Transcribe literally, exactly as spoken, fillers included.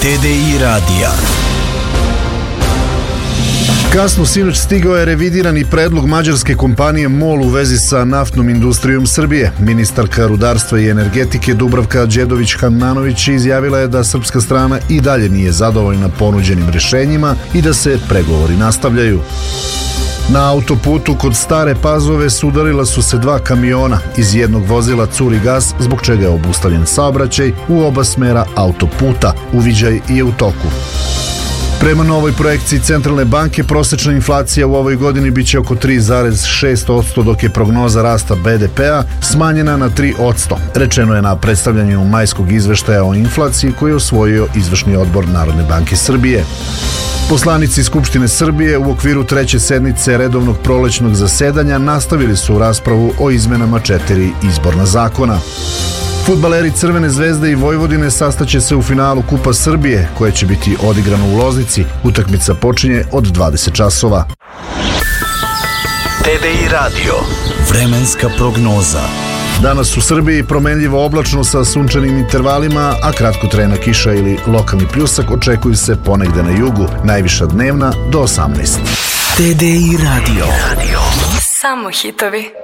T D I radija. Kasno sinoć stigao je revidirani predlog mađarske kompanije MOL u vezi sa naftnom industrijom Srbije. Ministarka rudarstva i energetike Dubravka Đedović-Handanović izjavila je da srpska strana i dalje nije zadovoljna ponuđenim rešenjima i da se pregovori nastavljaju. Na autoputu kod Stare Pazove sudarila su se dva kamiona. Iz jednog vozila curi gas, zbog čega je obustavljen saobraćaj u oba smera autoputa. Uviđaj je u toku. Prema novoj projekciji Centralne banke, prosečna inflacija u ovoj godini biće oko tri zarez šest posto, dok je prognoza rasta B D P-a smanjena na tri posto. Rečeno je na predstavljanju majskog izveštaja o inflaciji koji je usvojio izvršni odbor Narodne banke Srbije. Poslanici Skupštine Srbije u okviru treće sednice redovnog prolećnog zasedanja nastavili su raspravu o izmenama četiri izborna zakona. Fudbaleri Crvene zvezde i Vojvodine sastaće se u finalu Kupa Srbije, koje će biti odigrano u Loznici. Utakmica počinje od dvadeset časova. T D I radio. Vremenska prognoza. Danas u Srbiji promenljivo oblačno sa sunčanim intervalima, a kratkotrajna kiša ili lokalni pljusak očekuju se ponegde na jugu. Najviša dnevna do osamnaest. T D I radio. Samo hitovi.